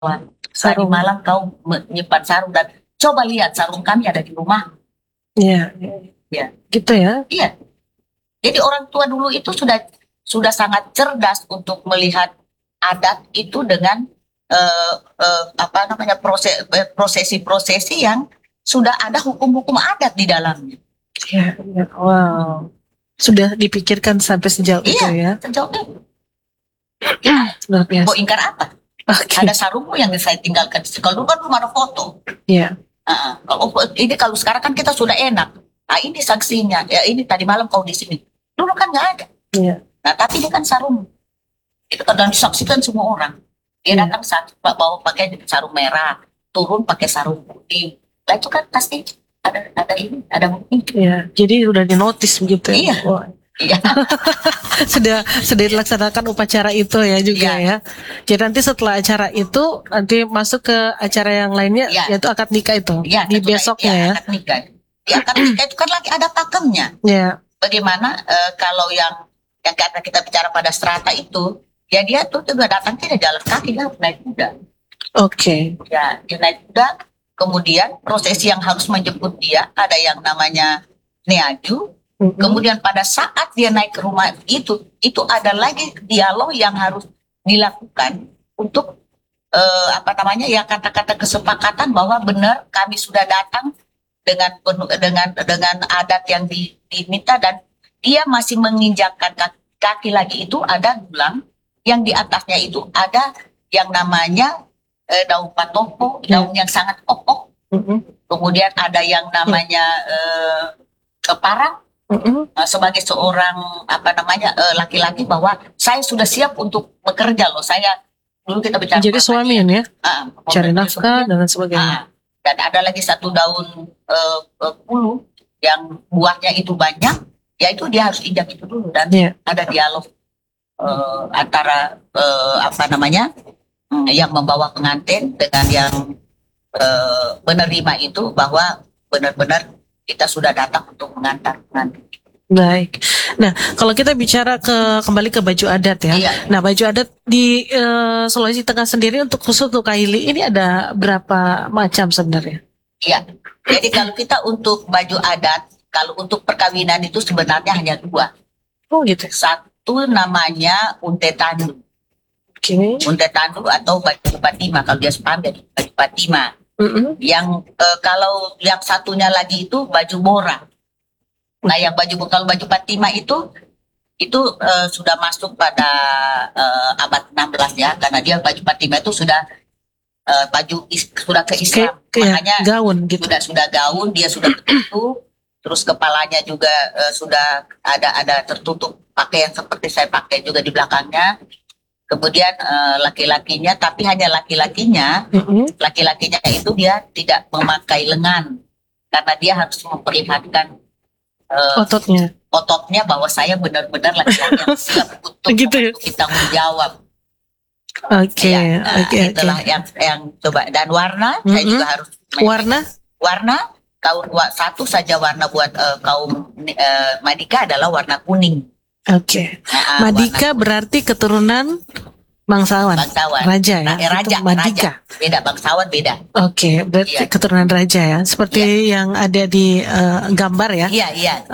Tadi Sarung. malam kau menyimpan sarung dan coba lihat sarung kami ada di rumah. Iya. Ya. Gitu ya. Iya. Jadi orang tua dulu itu sudah sangat cerdas untuk melihat adat itu dengan prosesi-prosesi yang sudah ada hukum-hukum adat di dalamnya. Iya. Wow. Sudah dipikirkan sampai sejauh itu ya. Sejauh itu. Luar biasa. Mau ingkar apa? Okay. Ada sarungmu yang saya tinggalkan. Kalau dulu kan belum ada foto. Iya. Kalau sekarang kan kita sudah enak. Nah ini saksinya. Ya ini tadi malam kau di sini. Dulu kan nggak ada. Iya. Nah tapi ini kan sarung. Itu kan disaksikan semua orang. Dia datang bawa pakai sarung merah, turun pakai sarung putih. Nah itu kan pasti ada bukti. Iya. Jadi udah dinotis begitu ya. Iya. Wow. Iya. sudah dilaksanakan upacara itu ya juga ya. Jadi nanti setelah acara itu nanti masuk ke acara yang lainnya, yaitu akad nikah itu di besoknya ya. Akad nikah. Di akad nikah itu kan lagi ada pakemnya. Iya. Bagaimana kalau yang karena kita bicara pada strata itu, ya dia tuh juga datang tidak jalan kaki, dia naik kuda. Oke. Ya, dia naik kuda. Kemudian prosesi yang harus menjemput dia ada yang namanya neaju. Kemudian pada saat dia naik ke rumah itu ada lagi dialog yang harus dilakukan untuk kata-kata kesepakatan bahwa benar kami sudah datang dengan adat yang diminta dan dia masih menginjakkan kaki lagi. Itu ada dulang yang di atasnya itu ada yang namanya daun patopo, daun yang sangat kokoh. Kemudian ada yang namanya keparang. Sebagai seorang laki-laki bahwa saya sudah siap untuk bekerja loh. Saya dulu kita bicara jadi suami ya, cari nafkah dan sebagainya. Dan ada lagi satu daun puluh yang buahnya itu banyak, yaitu dia harus injak itu dulu dan ada dialog antara yang membawa pengantin dengan yang menerima itu bahwa benar-benar kita sudah datang untuk mengantar pengantin. Baik. Nah, kalau kita bicara kembali ke baju adat ya. Iya. Nah, baju adat di Sulawesi Tengah sendiri khusus untuk Kaili ini ada berapa macam sebenarnya? Iya. Jadi kalau kita untuk baju adat, kalau untuk perkawinan itu sebenarnya hanya 2. Oh gitu. Satu namanya unte tandu. Okay. Unte tandu atau baju patima, kalau dia paham jadi baju patima. Yang kalau yang satunya lagi itu baju bora. Nah, yang kalau baju patima itu sudah masuk pada abad 16 ya, karena dia baju patima itu sudah sudah ke Islam, makanya gaun gitu. Sudah gaun, dia sudah tertutup, terus kepalanya juga sudah ada tertutup pakaian seperti saya pakai juga di belakangnya. Kemudian laki-lakinya, tapi hanya laki-lakinya itu dia tidak memakai lengan karena dia harus memperlihatkan ototnya bahwa saya benar-benar laki-laki yang siap untuk kita menjawab. Oke. Itulah yang coba. Dan warna saya juga harus warna satu saja warna buat kaum Madika adalah warna kuning. Oke. Madika berarti keturunan bangsawan. Raja ya. Madika. Beda, bangsawan beda. Oke, berarti keturunan raja ya. Seperti yang ada di gambar ya. Iya.